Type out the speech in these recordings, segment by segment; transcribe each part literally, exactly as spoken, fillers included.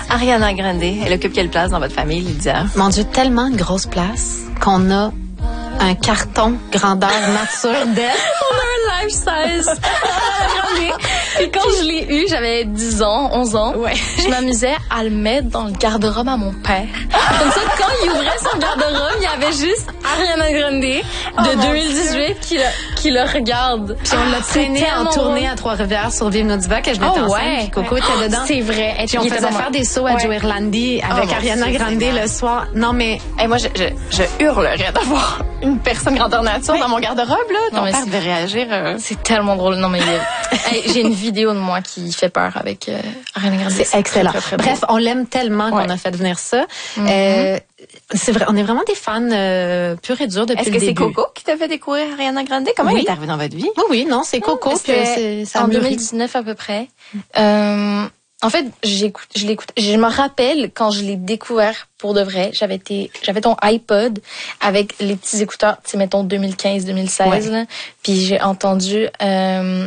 Ariana Grande, elle occupe quelle place dans votre famille, Lydia? Mon Dieu, tellement une grosse place qu'on a un carton grandeur nature d'elle. On a un life size. Puis quand je l'ai eu, j'avais dix ans, onze ans. Ouais. Je m'amusais à le mettre dans le garde-robe à mon père. Comme ça, quand il ouvrait son garde-robe, il y avait juste Ariana Grande de oh deux mille dix-huit qui le, qui le regarde. Puis on l'a traîné en tournée à Trois-Rivières sur Vive nos divas que je m'étais oh, enceinte. Ouais. Puis Coco était dedans. C'est vrai. Puis on faisait faire des sauts à ouais. Joe Irlandi avec oh, Ariana Dieu, Grande le soir. Non, mais... Hey, moi, je, je, je hurlerais d'avoir une personne grandeur nature oui. dans mon garde-robe. Là. Ton non, père devait réagir. Euh... C'est tellement drôle. Non, mais hey, j'ai une vidéo de moi qui fait peur avec euh, Ariana Grande. C'est excellent. Très, très, très Bref, on l'aime tellement ouais. qu'on a fait venir ça. Mm-hmm. Euh, c'est vrai, on est vraiment des fans euh, purs et durs depuis Est-ce le que début. c'est Coco qui t'a fait découvrir Ariana Grande? Comment oui. elle est arrivée dans votre vie? Oui, oui, non, c'est Coco. Non, que c'est, ça en mûrit. deux mille dix-neuf à peu près. Euh, en fait, j'écoute, je l'écoute. Je me rappelle quand je l'ai découvert pour de vrai. J'avais été, j'avais ton iPod avec les petits écouteurs, tu sais, mettons deux mille quinze, deux mille seize. Ouais. Là, puis j'ai entendu euh,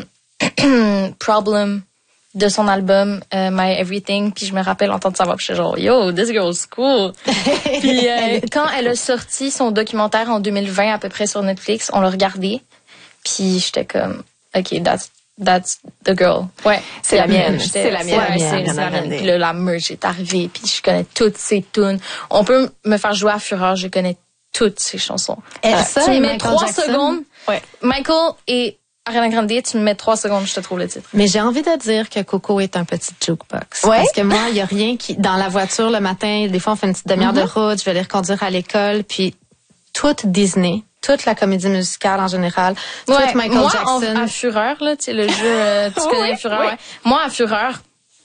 Problem de son album uh, My Everything, puis je me rappelle entendre sa voix, puis je suis genre yo, this girl's cool. Puis euh, quand elle a sorti son documentaire en deux mille vingt à peu près sur Netflix, on l'a regardé, puis j'étais comme ok, that's that's the girl. Ouais, c'est la mienne, c'est la mienne, ouais, c'est, c'est la mienne. Puis là, la merch est arrivée, puis je connais toutes ses tunes. On peut me faire jouer à Fureur, je connais toutes ses chansons. Et euh, ça, tu et mets Michael trois Jackson. secondes. Ouais. Michael et Ariana Grande, tu me mets trois secondes, je te trouve le titre. Mais j'ai envie de dire que Coco est un petit jukebox. Ouais. Parce que moi, il y a rien qui, dans la voiture le matin, des fois on fait une petite demi-heure mm-hmm. de route, je vais les reconduire à l'école, puis toute Disney, toute la comédie musicale en général, toute ouais, Michael moi, Jackson. Moi, à Fureur, là, tu sais, le jeu, euh, tu connais oui, Fureur, oui. ouais. Moi, à Fureur,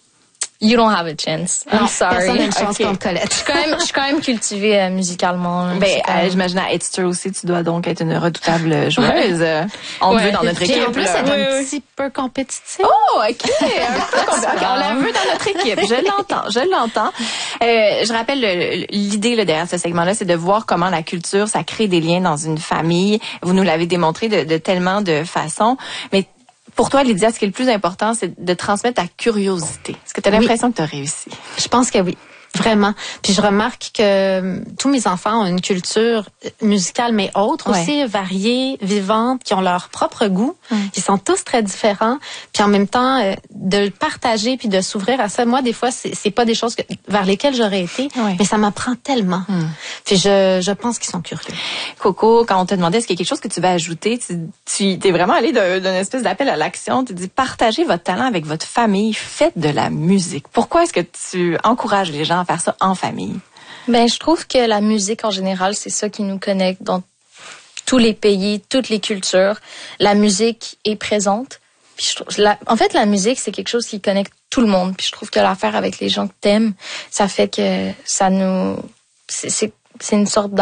you don't have a chance. I'm non, sorry. Personne n'a une chance okay. contre Colette. Je suis quand même, je suis quand même cultivée euh, musicalement. Là, ben, quand même... euh, j'imagine à Edster aussi, tu dois donc être une redoutable joueuse. Ouais. On ouais. veut dans notre équipe. Et en plus, c'est oui, un oui. petit peu compétitif. Oh, ok. Un peu compétitif. On la veut dans notre équipe. Je l'entends, je l'entends. Euh, je rappelle le, l'idée là, derrière ce segment-là, c'est de voir comment la culture, ça crée des liens dans une famille. Vous nous l'avez démontré de, de tellement de façons. Mais pour toi, Lydia, ce qui est le plus important, c'est de transmettre ta curiosité. Est-ce que tu as l'impression oui. que tu as réussi? Je pense que oui. Vraiment. Puis je remarque que tous mes enfants ont une culture musicale, mais autre ouais. aussi, variée, vivante, qui ont leur propre goût. Mm. Ils sont tous très différents. Puis en même temps, euh, de le partager puis de s'ouvrir à ça. Moi, des fois, c'est, c'est pas des choses que, vers lesquelles j'aurais été, ouais. mais ça m'apprend tellement. Mm. Puis je, je pense qu'ils sont curieux. Coco, quand on t'a demandé est-ce qu'il y a quelque chose que tu vas ajouter, tu, tu t'es vraiment allé d'une espèce d'appel à l'action. Tu dis partagez votre talent avec votre famille, faites de la musique. Pourquoi est-ce que tu encourages les gens à faire ça en famille? Ben, je trouve que la musique en général, c'est ça qui nous connecte dans tous les pays, toutes les cultures. La musique est présente. Puis je trouve, la, en fait, la musique, c'est quelque chose qui connecte tout le monde. Puis je trouve que l'affaire avec les gens que t'aimes, ça fait que ça nous, c'est, c'est, c'est une sorte